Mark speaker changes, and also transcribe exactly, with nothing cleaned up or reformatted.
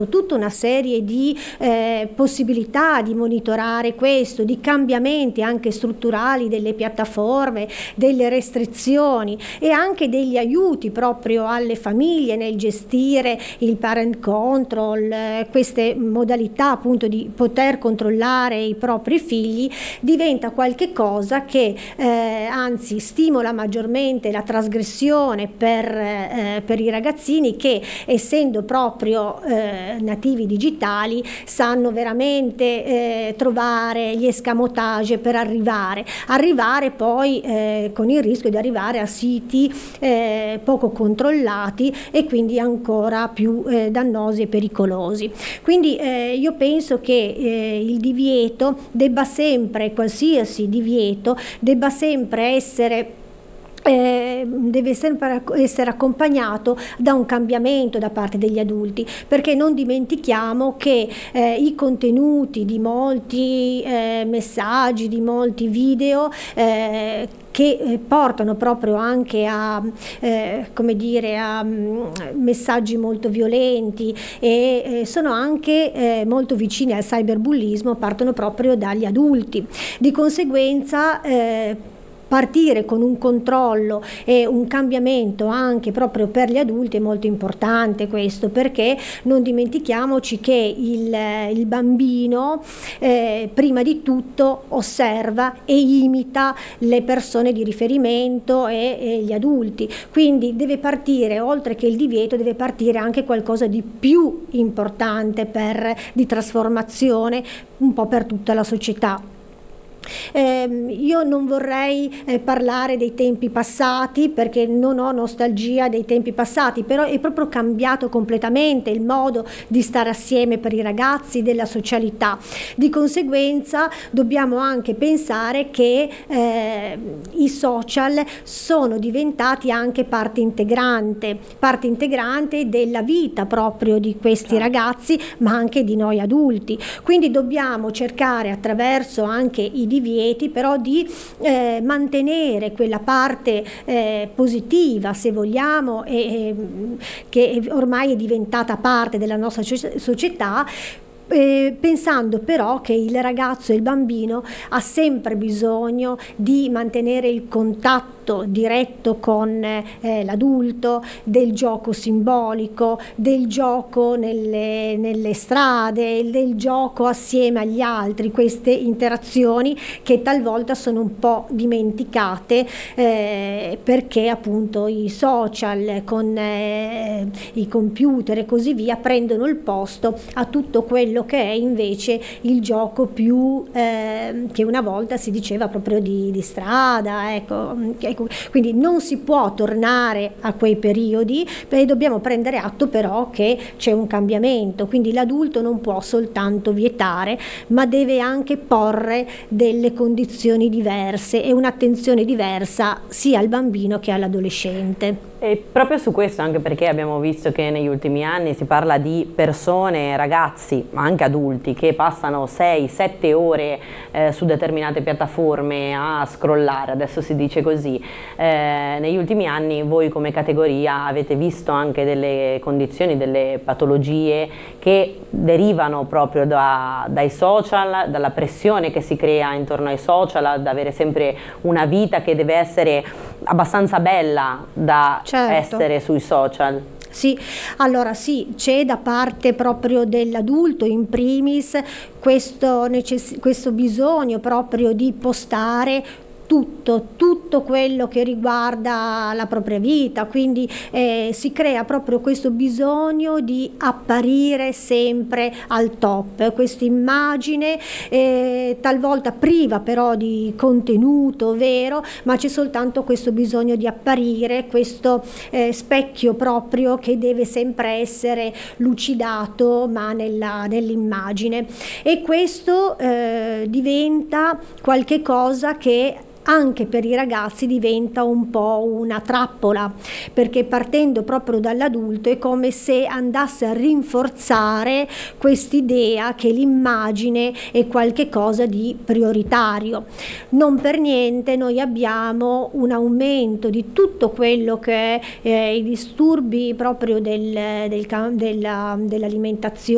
Speaker 1: tutta una serie di eh, possibilità di monitorare questo, di cambiamenti anche strutturali delle piattaforme, delle restrizioni e anche degli aiuti proprio alle famiglie nel gestire il parent control, eh, queste modalità appunto di poter controllare i propri figli, diventa qualche cosa che eh, anzi stimola maggiormente la trasgressione per, eh, per i ragazzini che, essendo proprio eh, nativi digitali, sanno veramente eh, trovare gli escamotage per arrivare arrivare poi eh, con il rischio di arrivare a siti eh, poco controllati e quindi ancora più eh, dannosi e pericolosi. Quindi eh, io penso che eh, il divieto debba sempre, qualsiasi divieto debba sempre essere Eh, deve sempre essere accompagnato da un cambiamento da parte degli adulti, perché non dimentichiamo che eh, i contenuti di molti eh, messaggi, di molti video eh, che eh, portano proprio anche a, eh, come dire, a mh, messaggi molto violenti e eh, sono anche eh, molto vicini al cyberbullismo, partono proprio dagli adulti. Di conseguenza eh, partire con un controllo e un cambiamento anche proprio per gli adulti è molto importante questo, perché non dimentichiamoci che il, il bambino eh, prima di tutto osserva e imita le persone di riferimento e, e gli adulti, quindi deve partire, oltre che il divieto, deve partire anche qualcosa di più importante per, di trasformazione un po' per tutta la società. Eh, io non vorrei eh, parlare dei tempi passati, perché non ho nostalgia dei tempi passati, però è proprio cambiato completamente il modo di stare assieme per i ragazzi, della socialità. Di conseguenza dobbiamo anche pensare che eh, i social sono diventati anche parte integrante, parte integrante della vita proprio di questi ragazzi, ma anche di noi adulti. Quindi dobbiamo cercare, attraverso anche i divieti, però di eh, mantenere quella parte eh, positiva, se vogliamo, e, e, che ormai è diventata parte della nostra società, Eh, pensando però che il ragazzo e il bambino ha sempre bisogno di mantenere il contatto diretto con eh, l'adulto, del gioco simbolico, del gioco nelle, nelle strade, del gioco assieme agli altri, queste interazioni che talvolta sono un po' dimenticate eh, perché appunto i social con eh, i computer e così via prendono il posto a tutto quello che è invece il gioco più eh, che una volta si diceva proprio di, di strada, ecco. Ecco, quindi non si può tornare a quei periodi, e dobbiamo prendere atto però che c'è un cambiamento, quindi l'adulto non può soltanto vietare, ma deve anche porre delle condizioni diverse e un'attenzione diversa sia al bambino che all'adolescente.
Speaker 2: E proprio su questo, anche perché abbiamo visto che negli ultimi anni si parla di persone, ragazzi, ma anche adulti, che passano sei sette ore eh, su determinate piattaforme a scrollare, adesso si dice così. Eh, negli ultimi anni voi come categoria avete visto anche delle condizioni, delle patologie che derivano proprio da, dai social, dalla pressione che si crea intorno ai social, ad avere sempre una vita che deve essere abbastanza bella da
Speaker 1: certo.
Speaker 2: essere sui social.
Speaker 1: Sì, allora sì, c'è da parte proprio dell'adulto in primis questo, necess- questo bisogno proprio di postare tutto, tutto quello che riguarda la propria vita, quindi eh, si crea proprio questo bisogno di apparire sempre al top, questa immagine eh, talvolta priva però di contenuto vero, ma c'è soltanto questo bisogno di apparire, questo eh, specchio proprio che deve sempre essere lucidato ma nella, nell'immagine, e questo eh, diventa qualche cosa che anche per i ragazzi diventa un po' una trappola, perché partendo proprio dall'adulto è come se andasse a rinforzare quest'idea che l'immagine è qualche cosa di prioritario. Non per niente noi abbiamo un aumento di tutto quello che è eh, i disturbi proprio del, del, della, dell'alimentazione,